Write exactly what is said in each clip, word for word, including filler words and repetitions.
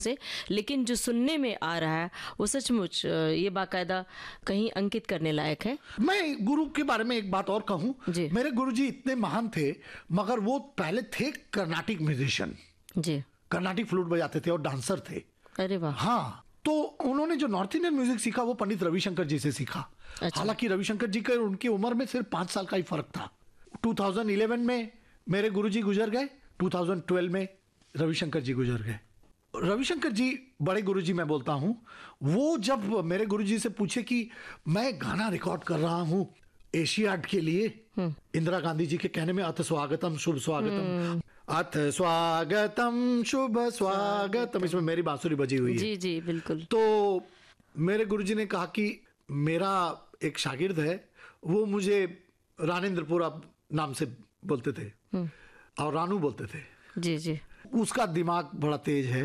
से, लेकिन जो सुनने में आ रहा है वो सचमुच ये बाकायदा कहीं अंकित करने लायक है। मैं गुरु के बारे में एक बात और कहूं, मेरे गुरुजी इतने महान थे, मगर वो पहले थे कर्नाटिक म्यूजिशियन जी, कर्नाटिक फ्लूट बजाते थे और डांसर थे। अरे वाह। हाँ, तो उन्होंने जो नॉर्थ इंडियन म्यूजिक सीखा वो पंडित रविशंकर जी से सीखा। अच्छा। हालांकि रविशंकर जी का उनकी उम्र में सिर्फ पांच साल का ही फर्क था। दो हज़ार ग्यारह में मेरे गुरुजी गुजर गए, दो हज़ार बारह में रविशंकर जी गुजर गए। रविशंकर जी बड़े गुरुजी मैं बोलता हूं, वो जब मेरे गुरुजी से पूछे कि मैं गाना रिकॉर्ड कर रहा हूं एशियाड के लिए, इंदिरा गांधी जी के कहने में अथ स्वागतम शुभ स्वागतम, अथ स्वागतम शुभ स्वागतम, इसमें मेरी बांसुरी बजी हुई है। जी जी बिल्कुल। तो मेरे गुरुजी ने कहा कि मेरा एक शागिर्द है, वो मुझे रानेंद्रपुरा नाम से बोलते थे और रानू बोलते थे। जी जी। उसका दिमाग बड़ा तेज है,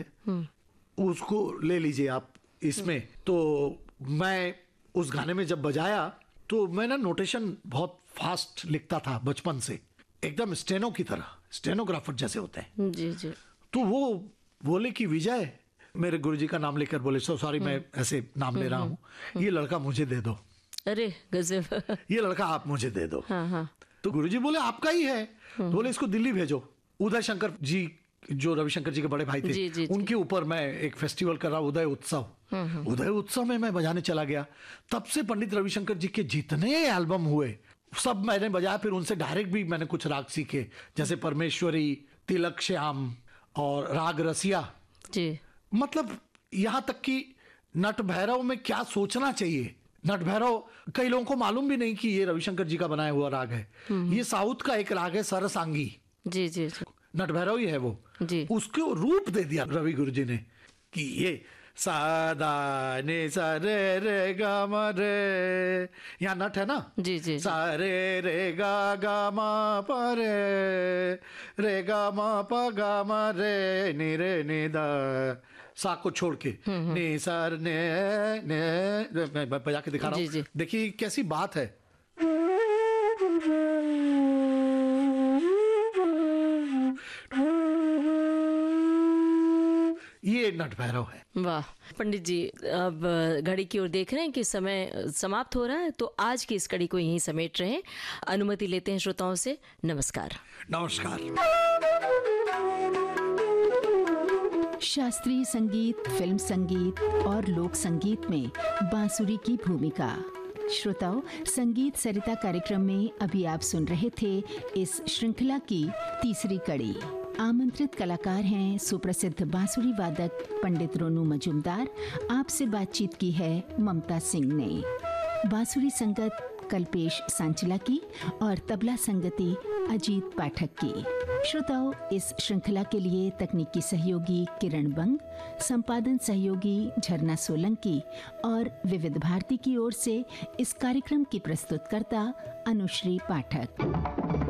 उसको ले लीजिए आप इसमें। तो मैं उस गाने में जब बजाया तो मैं ना नोटेशन बहुत फास्ट लिखता था बचपन से, एकदम स्टेनो की तरह, स्टेनोग्राफर जैसे होते हैं। जी जी। तो वो बोले कि विजय, मेरे गुरुजी का नाम लेकर बोले, सो सॉरी मैं ऐसे नाम ले रहा हूँ, ये लड़का मुझे दे दो। अरे गजब। ये लड़का आप मुझे दे दो। हाँ हाँ। तो गुरुजी बोले आपका ही है, तो बोले इसको दिल्ली भेजो। उदय शंकर जी जो रविशंकर जी के बड़े भाई थे, जी, जी, उनके ऊपर मैं एक फेस्टिवल कर रहा, उदय उत्सव। उदय उत्सव में मैं बजाने चला गया। तब से पंडित रविशंकर जी के जितने एल्बम हुए सब मैंने बजाया। फिर उनसे डायरेक्ट भी मैंने कुछ राग सीखे, जैसे परमेश्वरी, तिलक श्याम और राग रसिया जी। मतलब यहाँ तक कि नट भैरव में क्या सोचना चाहिए। नट भैरव कई लोगों को मालूम भी नहीं कि ये रविशंकर जी का बनाया हुआ राग है। ये साउथ का एक राग है, सरसांगी। जी जी जी। नट भैरव ही है वो जी। उसको रूप दे दिया रवि गुरुजी ने कि ये सादा ने सा रे रे गा मा रे, यहाँ नट है ना। जी जी। सा रे रे गा गा मा पा रे, रे गा मा पा गा मा रे, नि रे नि दा, सा को छोड़ के ने सर ने ने, मैं बजा के दिखा रहा हूँ, देखिए कैसी बात है। ये नट भैरव है। वाह पंडित जी, अब घड़ी की ओर देख रहे हैं कि समय समाप्त हो रहा है, तो आज की इस कड़ी को यहीं समेट रहे हैं। अनुमति लेते हैं श्रोताओं से। नमस्कार। नमस्कार। शास्त्रीय संगीत, फिल्म संगीत और लोक संगीत में बांसुरी की भूमिका। श्रोताओं, संगीत सरिता कार्यक्रम में अभी आप सुन रहे थे इस श्रृंखला की तीसरी कड़ी। आमंत्रित कलाकार हैं सुप्रसिद्ध बांसुरी वादक पंडित रोनू मजूमदार। आपसे बातचीत की है ममता सिंह ने। बांसुरी संगत कल्पेश सांचला की और तबला संगति अजीत पाठक की। श्रोताओं, इस श्रृंखला के लिए तकनीकी सहयोगी किरण बंग, संपादन सहयोगी झरना सोलंकी और विविध भारती की ओर से इस कार्यक्रम की प्रस्तुतकर्ता अनुश्री पाठक।